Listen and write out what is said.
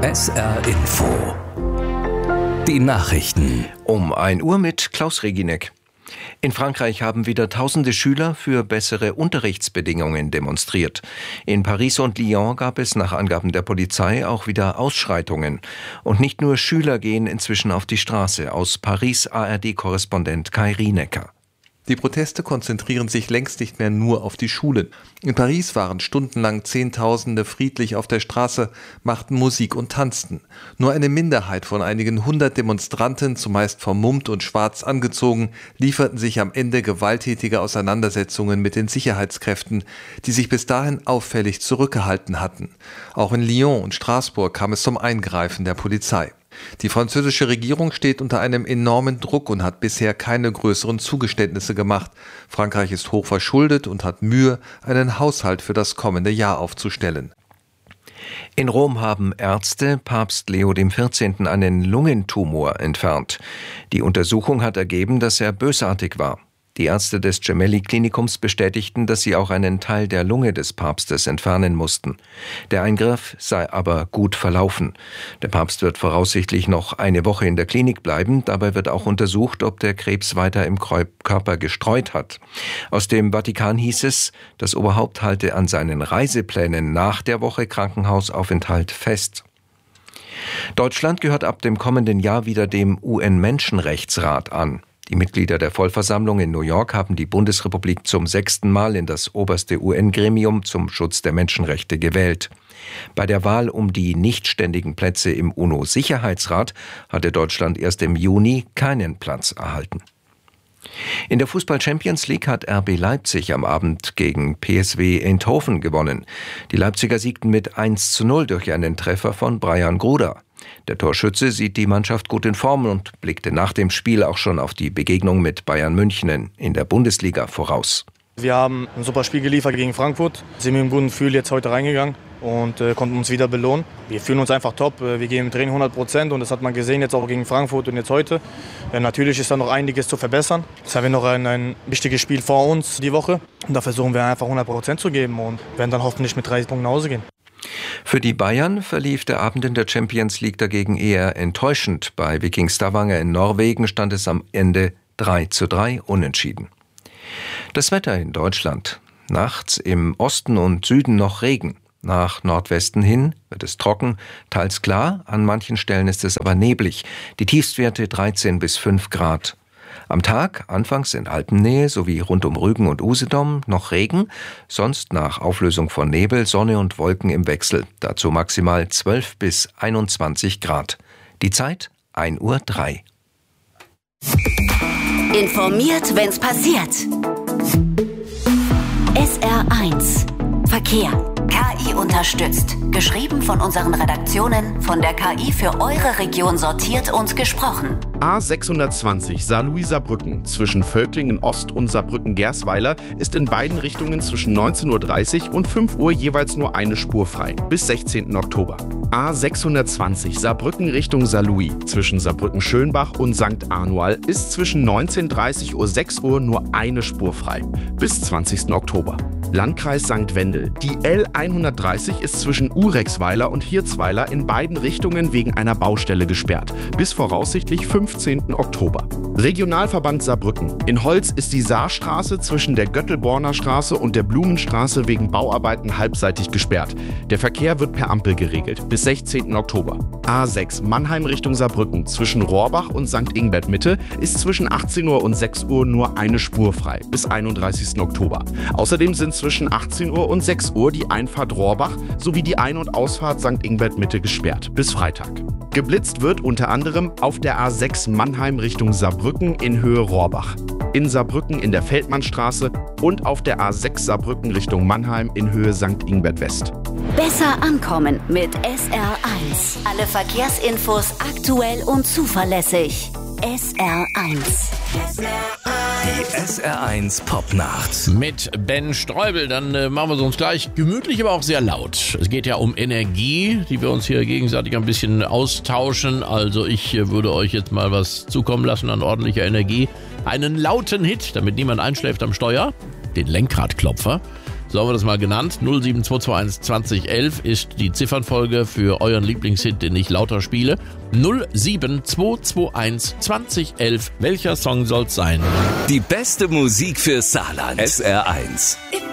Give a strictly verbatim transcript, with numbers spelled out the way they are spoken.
S R Info. Die Nachrichten. Um ein Uhr mit Klaus Reginek. In Frankreich haben wieder tausende Schüler für bessere Unterrichtsbedingungen demonstriert. In Paris und Lyon gab es nach Angaben der Polizei auch wieder Ausschreitungen. Und nicht nur Schüler gehen inzwischen auf die Straße. Aus Paris A R D-Korrespondent Kai Rienecker. Die Proteste konzentrieren sich längst nicht mehr nur auf die Schulen. In Paris waren stundenlang Zehntausende friedlich auf der Straße, machten Musik und tanzten. Nur eine Minderheit von einigen hundert Demonstranten, zumeist vermummt und schwarz angezogen, lieferten sich am Ende gewalttätige Auseinandersetzungen mit den Sicherheitskräften, die sich bis dahin auffällig zurückgehalten hatten. Auch in Lyon und Straßburg kam es zum Eingreifen der Polizei. Die französische Regierung steht unter einem enormen Druck und hat bisher keine größeren Zugeständnisse gemacht. Frankreich ist hoch verschuldet und hat Mühe, einen Haushalt für das kommende Jahr aufzustellen. In Rom haben Ärzte Papst Leo der vierzehnte. Einen Lungentumor entfernt. Die Untersuchung hat ergeben, dass er bösartig war. Die Ärzte des Gemelli-Klinikums bestätigten, dass sie auch einen Teil der Lunge des Papstes entfernen mussten. Der Eingriff sei aber gut verlaufen. Der Papst wird voraussichtlich noch eine Woche in der Klinik bleiben. Dabei wird auch untersucht, ob der Krebs weiter im Körper gestreut hat. Aus dem Vatikan hieß es, das Oberhaupt halte an seinen Reiseplänen nach der Woche Krankenhausaufenthalt fest. Deutschland gehört ab dem kommenden Jahr wieder dem U N-Menschenrechtsrat an. Die Mitglieder der Vollversammlung in New York haben die Bundesrepublik zum sechsten Mal in das oberste U N-Gremium zum Schutz der Menschenrechte gewählt. Bei der Wahl um die nichtständigen Plätze im UNO-Sicherheitsrat hatte Deutschland erst im Juni keinen Platz erhalten. In der Fußball-Champions League hat R B Leipzig am Abend gegen P S V Eindhoven gewonnen. Die Leipziger siegten mit eins zu null durch einen Treffer von Brian Gruda. Der Torschütze sieht die Mannschaft gut in Form und blickte nach dem Spiel auch schon auf die Begegnung mit Bayern München in der Bundesliga voraus. Wir haben ein super Spiel geliefert gegen Frankfurt, sind mit einem guten Gefühl jetzt heute reingegangen und äh, konnten uns wieder belohnen. Wir fühlen uns einfach top, wir geben im Training hundert Prozent und das hat man gesehen jetzt auch gegen Frankfurt und jetzt heute. Äh, natürlich ist da noch einiges zu verbessern. Jetzt haben wir noch ein, ein wichtiges Spiel vor uns die Woche und da versuchen wir einfach hundert Prozent zu geben und werden dann hoffentlich mit dreißig Punkten nach Hause gehen. Für die Bayern verlief der Abend in der Champions League dagegen eher enttäuschend. Bei Viking Stavanger in Norwegen stand es am Ende drei zu drei unentschieden. Das Wetter in Deutschland. Nachts im Osten und Süden noch Regen. Nach Nordwesten hin wird es trocken, teils klar, an manchen Stellen ist es aber neblig. Die Tiefstwerte dreizehn bis fünf Grad. Am Tag, anfangs in Alpennähe sowie rund um Rügen und Usedom noch Regen, sonst nach Auflösung von Nebel, Sonne und Wolken im Wechsel. Dazu maximal zwölf bis einundzwanzig Grad. Die Zeit ein Uhr drei. Informiert, wenn's passiert. S R eins Verkehr. K I unterstützt. Geschrieben von unseren Redaktionen, von der K I für eure Region sortiert und gesprochen. A sechshundertzwanzig Saarlouis-Saarbrücken zwischen Völklingen Ost und Saarbrücken-Gersweiler ist in beiden Richtungen zwischen neunzehn Uhr dreißig und fünf Uhr jeweils nur eine Spur frei, bis sechzehnten Oktober. A sechshundertzwanzig Saarbrücken Richtung Saarlouis zwischen Saarbrücken-Schönbach und Sankt Anual ist zwischen neunzehn Uhr dreißig und sechs Uhr nur eine Spur frei, bis zwanzigsten Oktober. Landkreis Sankt Wendel. Die L hundertdreißig ist zwischen Urexweiler und Hirzweiler in beiden Richtungen wegen einer Baustelle gesperrt, bis voraussichtlich fünfzehnten Oktober. Regionalverband Saarbrücken. In Holz ist die Saarstraße zwischen der Göttelborner Straße und der Blumenstraße wegen Bauarbeiten halbseitig gesperrt. Der Verkehr wird per Ampel geregelt, bis sechzehnten Oktober. A sechs Mannheim Richtung Saarbrücken zwischen Rohrbach und Sankt Ingbert Mitte ist zwischen achtzehn Uhr und sechs Uhr nur eine Spur frei, bis einunddreißigsten Oktober. Außerdem sind zwischen achtzehn Uhr und sechs Uhr die Einfahrt Rohrbach sowie die Ein- und Ausfahrt Sankt Ingbert Mitte gesperrt, bis Freitag. Geblitzt wird unter anderem auf der A sechs Mannheim Richtung Saarbrücken in Höhe Rohrbach, in Saarbrücken in der Feldmannstraße und auf der A sechs Saarbrücken Richtung Mannheim in Höhe Sankt Ingbert West. Besser ankommen mit S R eins. Alle Verkehrsinfos aktuell und zuverlässig. S R eins. Die S R eins Popnacht. Mit Ben Streubel, dann äh, machen wir es uns gleich gemütlich, aber auch sehr laut. Es geht ja um Energie, die wir uns hier gegenseitig ein bisschen austauschen. Also ich äh, würde euch jetzt mal was zukommen lassen an ordentlicher Energie. Einen lauten Hit, damit niemand einschläft am Steuer. Den Lenkradklopfer. So haben wir das mal genannt. null sieben zwei zwei eins zwanzig elf ist die Ziffernfolge für euren Lieblingshit, den ich lauter spiele. null sieben zwei zwei eins zwanzig elf. Welcher Song soll's sein? Die beste Musik für Saarland. S R eins.